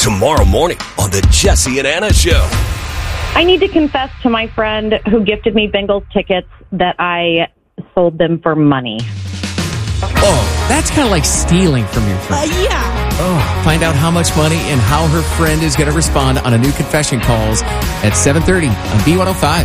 tomorrow morning on the Jesse and Anna Show. I need to confess to my friend who gifted me Bengals tickets that I sold them for money. Oh, that's kind of like stealing from your friend. Yeah. Oh, find out how much money and how her friend is going to respond on a new Confession Calls at 7:30 on B105.